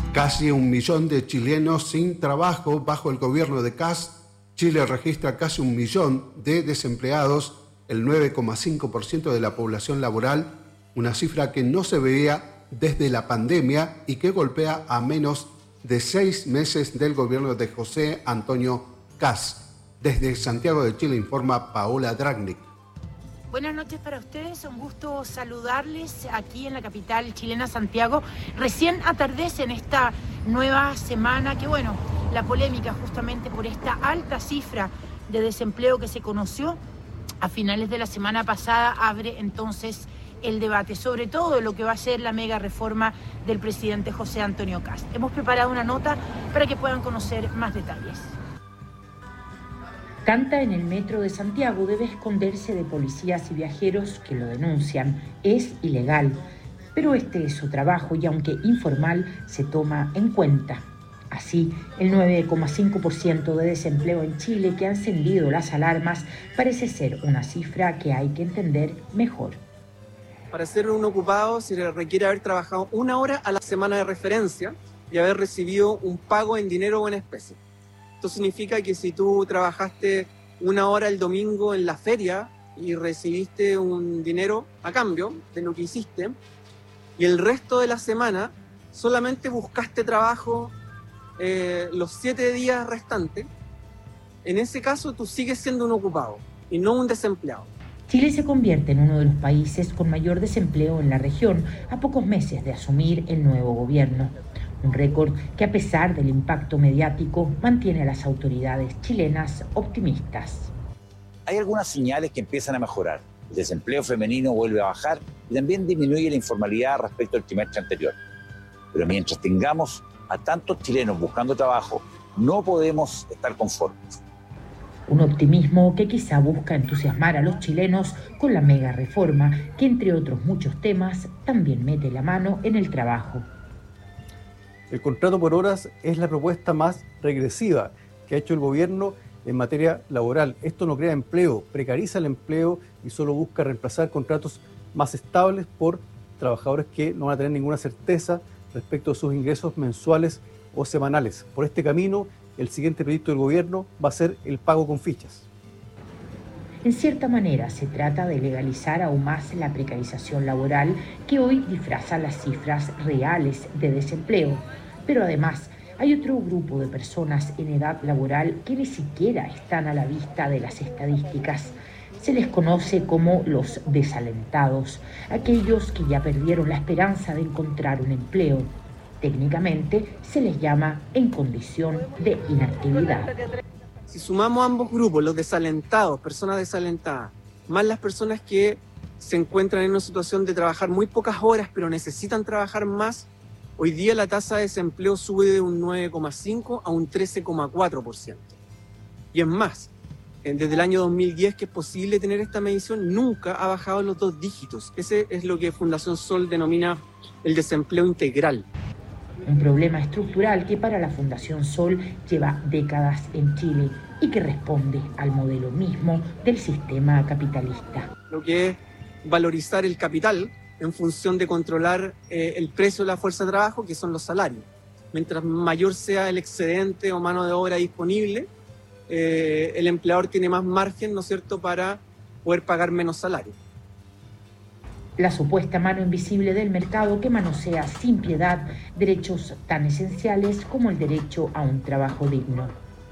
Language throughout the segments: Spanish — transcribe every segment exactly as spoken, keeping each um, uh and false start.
Casi un millón de chilenos sin trabajo bajo el gobierno de Kast. Chile registra casi un millón de desempleados, el nueve coma cinco por ciento de la población laboral, una cifra que no se veía desde la pandemia y que golpea a menos de seis meses del gobierno de José Antonio Kast. Desde Santiago de Chile informa Paola Dragnik. Buenas noches para ustedes, un gusto saludarles aquí en la capital chilena, Santiago. Recién atardece en esta nueva semana, que bueno, la polémica justamente por esta alta cifra de desempleo que se conoció a finales de la semana pasada abre entonces el debate, sobre todo de lo que va a ser la mega reforma del presidente José Antonio Kast. Hemos preparado una nota para que puedan conocer más detalles. Canta en el metro de Santiago debe esconderse de policías y viajeros que lo denuncian. Es ilegal, pero este es su trabajo y aunque informal, se toma en cuenta. Así, el nueve coma cinco por ciento de desempleo en Chile que ha encendido las alarmas parece ser una cifra que hay que entender mejor. Para ser un ocupado se requiere haber trabajado una hora a la semana de referencia y haber recibido un pago en dinero o en especie. Esto significa que si tú trabajaste una hora el domingo en la feria y recibiste un dinero a cambio de lo que hiciste, y el resto de la semana solamente buscaste trabajo eh, los siete días restantes, en ese caso tú sigues siendo un ocupado y no un desempleado. Chile se convierte en uno de los países con mayor desempleo en la región a pocos meses de asumir el nuevo gobierno. Un récord que, a pesar del impacto mediático, mantiene a las autoridades chilenas optimistas. Hay algunas señales que empiezan a mejorar. El desempleo femenino vuelve a bajar y también disminuye la informalidad respecto al trimestre anterior. Pero mientras tengamos a tantos chilenos buscando trabajo, no podemos estar conformes. Un optimismo que quizá busca entusiasmar a los chilenos con la mega reforma que, entre otros muchos temas, también mete la mano en el trabajo. El contrato por horas es la propuesta más regresiva que ha hecho el gobierno en materia laboral. Esto no crea empleo, precariza el empleo y solo busca reemplazar contratos más estables por trabajadores que no van a tener ninguna certeza respecto a sus ingresos mensuales o semanales. Por este camino, el siguiente proyecto del gobierno va a ser el pago con fichas. En cierta manera, se trata de legalizar aún más la precarización laboral que hoy disfraza las cifras reales de desempleo. Pero además, hay otro grupo de personas en edad laboral que ni siquiera están a la vista de las estadísticas. Se les conoce como los desalentados, aquellos que ya perdieron la esperanza de encontrar un empleo. Técnicamente, se les llama en condición de inactividad. Si sumamos ambos grupos, los desalentados, personas desalentadas, más las personas que se encuentran en una situación de trabajar muy pocas horas, pero necesitan trabajar más, hoy día la tasa de desempleo sube de un nueve coma cinco a un trece coma cuatro por ciento. Y es más, desde el año dos mil diez que es posible tener esta medición, nunca ha bajado los dos dígitos. Ese es lo que Fundación Sol denomina el desempleo integral. Un problema estructural que para la Fundación Sol lleva décadas en Chile y que responde al modelo mismo del sistema capitalista. Lo que es valorizar el capital en función de controlar eh, el precio de la fuerza de trabajo, que son los salarios. Mientras mayor sea el excedente o mano de obra disponible, eh, el empleador tiene más margen, ¿no es cierto?, para poder pagar menos salario. La supuesta mano invisible del mercado que manosea sin piedad derechos tan esenciales como el derecho a un trabajo digno.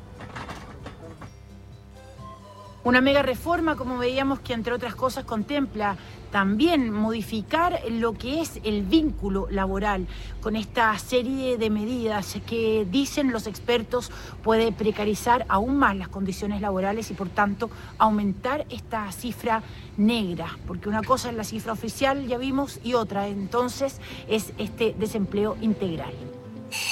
Una mega reforma, como veíamos, que entre otras cosas contempla también modificar lo que es el vínculo laboral con esta serie de medidas que, dicen los expertos, puede precarizar aún más las condiciones laborales y por tanto aumentar esta cifra negra, porque una cosa es la cifra oficial, ya vimos, y otra entonces es este desempleo integral.